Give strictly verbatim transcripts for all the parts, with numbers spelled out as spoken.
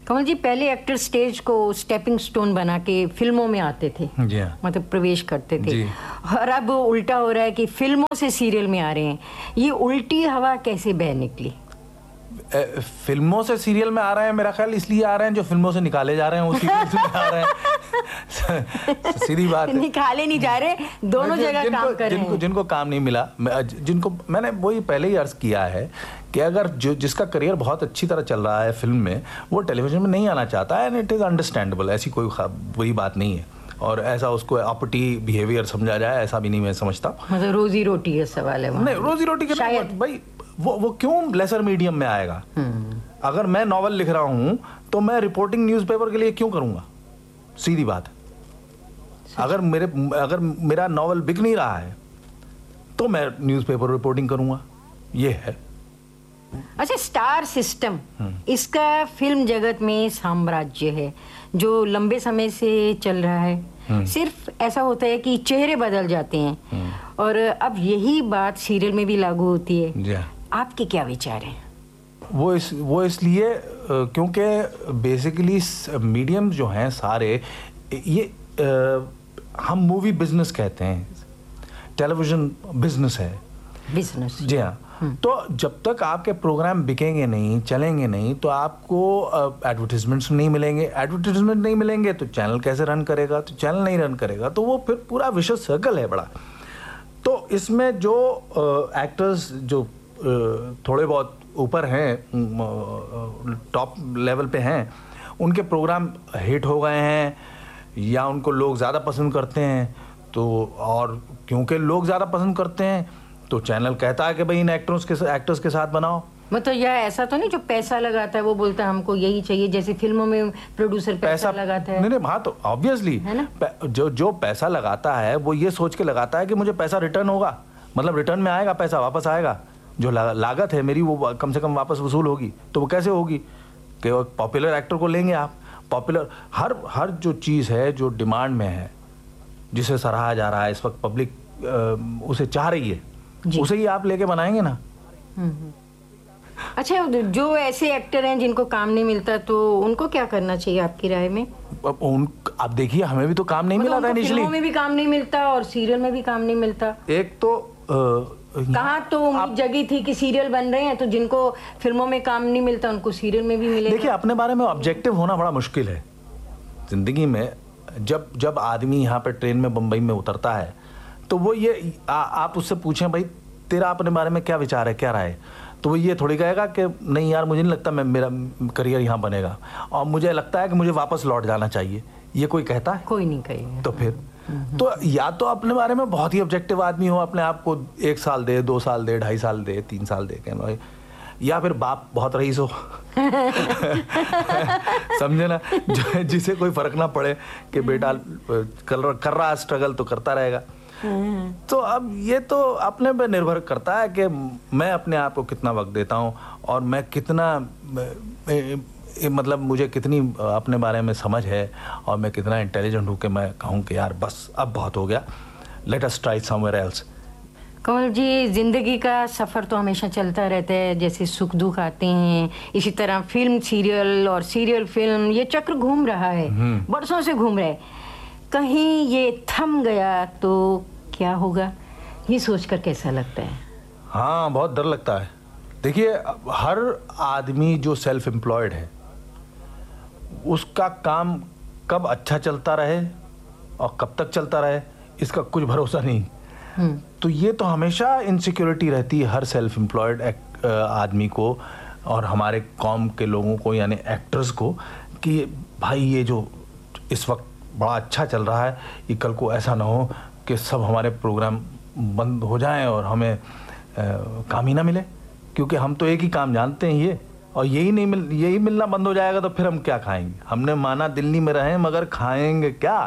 कमल जी, पहले actor stage को stepping stone बना के फिल्मों में आते थे, जी हाँ। मतलब प्रवेश करते थे, जी। और अब उल्टा हो रहा है कि फिल्मों से सीरियल में आ रहे हैं। ये उल्टी हवा कैसे बह निकली? फिल्मों से सीरियल में आ रहे हैं, मेरा ख्याल इसलिए आ रहे हैं जो फिल्मों से निकाले जा रहे हैं उसी में आ रहे हैं। सीधी बात है, निकाले नहीं जा रहे, दोनों जगह काम कर रहे हैं। जिनको जिनको काम नहीं मिला, जिनको मैंने वही पहले ही अर्ज किया है कि अगर जो जिसका करियर बहुत अच्छी तरह चल रहा है फिल्म में, वो टेलीविजन में नहीं आना चाहता है, एंड इट इज़ अंडरस्टैंडेबल, ऐसी कोई बुरी बात नहीं है, और ऐसा उसको अपटी बिहेवियर समझा जाए ऐसा भी नहीं मैं समझता। मतलब रोजी रोटी का सवाल है। नहीं, रोजी रोटी के शायद भाई वो वो क्यों लेसर मीडियम में आएगा? अगर मैं नॉवल लिख रहा हूं तो मैं रिपोर्टिंग न्यूज़पेपर के लिए क्यों करूंगा? सीधी बात है। अगर मेरे अगर मेरा नॉवल बिक नहीं रहा है तो मैं न्यूज़पेपर रिपोर्टिंग करूंगा, ये है। अच्छा, स्टार सिस्टम, इसका फिल्म जगत में साम्राज्य है जो लंबे समय से चल रहा है। सिर्फ ऐसा होता है कि चेहरे बदल जाते हैं, और अब यही बात सीरियल में भी लागू होती है। आपके क्या विचार हैं? वो इस वो इसलिए क्योंकि बेसिकली मीडियम जो हैं सारे, ये आ, हम मूवी बिजनेस कहते हैं, टेलीविजन बिजनेस है, बिजनेस। जी हाँ। तो जब तक आपके प्रोग्राम बिकेंगे नहीं, चलेंगे नहीं, तो आपको एडवर्टीजमेंट्स नहीं मिलेंगे, एडवर्टीजमेंट नहीं मिलेंगे तो चैनल कैसे रन करेगा? तो चैनल नहीं रन करेगा तो वो फिर पूरा विशेष सर्कल है बड़ा। तो इसमें जो एक्टर्स जो uh, थोड़े बहुत ऊपर हैं, टॉप लेवल पे हैं, उनके प्रोग्राम हिट हो गए हैं या उनको लोग ज़्यादा पसंद करते हैं, तो और क्योंकि लोग ज़्यादा पसंद करते हैं तो चैनल कहता है कि भाई इन एक्टर्स के एक्टर्स के साथ बनाओ। मतलब यह ऐसा तो नहीं जो पैसा लगाता है वो बोलता है हमको यही चाहिए, जैसे फिल्मों में प्रोड्यूसर पैसा, पैसा लगाता है। नहीं नहीं, हाँ, तो ऑब्वियसली जो जो पैसा लगाता है वो ये सोच के लगाता है कि मुझे पैसा रिटर्न होगा, मतलब रिटर्न में आएगा, पैसा वापस आएगा, जो ला, लागत है मेरी वो कम से कम वापस वसूल होगी। तो वो कैसे होगी कि पॉपुलर एक्टर को लेंगे आप, पॉपुलर हर हर जो चीज़ है जो डिमांड में है, जिसे सराहा जा रहा है इस वक्त, पब्लिक उसे चाह रही है, उसे ही आप लेके बनाएंगे ना। अच्छा, जो ऐसे एक्टर हैं जिनको काम नहीं मिलता तो उनको क्या करना चाहिए आपकी राय में? उन आप देखिए, हमें भी तो काम नहीं मिला था इनिशियली। फिल्मों में भी काम नहीं मिलता और सीरियल में भी काम नहीं मिलता। एक तो कहाँ तो उम्मीद जगी थी कि सीरियल बन रहे हैं तो जिनको फिल्मों में काम नहीं मिलता उनको सीरियल में भी मिलेगा। देखिए, अपने बारे में ऑब्जेक्टिव होना बड़ा मुश्किल है जिंदगी में। जब जब आदमी यहाँ पे ट्रेन में बम्बई में उतरता है तो वो ये आ, आप उससे पूछें भाई तेरा अपने बारे में क्या विचार है, क्या राय है, तो वो ये थोड़ी कहेगा कि नहीं यार मुझे नहीं लगता मैं मेरा करियर यहाँ बनेगा और मुझे लगता है कि मुझे वापस लौट जाना चाहिए। ये कोई कहता है? कोई नहीं कहेगा। तो फिर तो या तो अपने बारे में बहुत ही ऑब्जेक्टिव आदमी हो, अपने आप को एक साल दे, दो साल दे, ढाई साल दे, तीन साल दे, कहना, या फिर बाप बहुत रईस हो समझे ना, जिसे कोई फर्क ना पड़े कि बेटा कर, कर रहा स्ट्रगल तो करता रहेगा। तो अब ये तो अपने पे निर्भर करता है कि मैं अपने आप को कितना वक्त देता हूँ और मैं कितना ए, ए, मतलब मुझे कितनी अपने बारे में समझ है और मैं कितना इंटेलिजेंट हूँ कि मैं कहूँ कि यार बस अब बहुत हो गया, let us try somewhere else. कमल जी, जिंदगी का सफ़र तो हमेशा चलता रहता है, जैसे सुख दुख आते हैं, इसी तरह फिल्म सीरियल और सीरियल फिल्म, ये चक्र घूम रहा है, बरसों से घूम रहा है। कहीं ये थम गया तो क्या होगा, ये सोचकर कैसा लगता है? हाँ, बहुत डर लगता है। देखिए, हर आदमी जो सेल्फ एम्प्लॉयड है उसका काम कब अच्छा चलता रहे और कब तक चलता रहे इसका कुछ भरोसा नहीं। तो ये तो हमेशा इनसिक्योरिटी रहती है हर सेल्फ एम्प्लॉयड आदमी को और हमारे कौम के लोगों को, यानी एक्टर्स को, कि भाई ये जो इस वक्त बड़ा अच्छा चल रहा है ये कल को ऐसा ना हो कि सब हमारे प्रोग्राम बंद हो जाएं और हमें आ, काम ही ना मिले, क्योंकि हम तो एक ही काम जानते हैं ये, और यही नहीं मिल यही मिलना बंद हो जाएगा तो फिर हम क्या खाएंगे? हमने माना दिल्ली में रहें मगर खाएंगे क्या?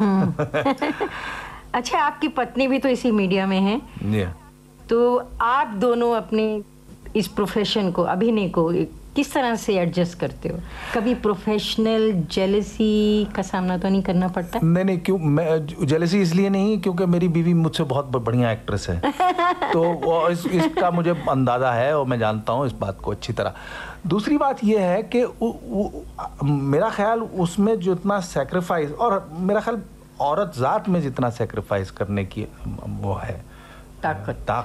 अच्छा, आपकी पत्नी भी तो इसी मीडिया में है, yeah. तो आप दोनों अपने इस प्रोफेशन को, अभिनय को किस तरह से एडजस्ट करते हो? कभी प्रोफेशनल जेलसी का सामना तो नहीं करना पड़ता? नहीं नहीं, क्यों, मैं जेलसी इसलिए नहीं क्योंकि मेरी बीवी मुझसे बहुत बढ़िया एक्ट्रेस है तो वो इस, इसका मुझे अंदाज़ा है और मैं जानता हूँ इस बात को अच्छी तरह। दूसरी बात यह है कि उ, उ, मेरा ख्याल उसमें जितना सेक्रीफाइस, और मेरा ख्याल औरत ज़ात में जितना सेक्रीफाइस करने की वो है ताकत ता,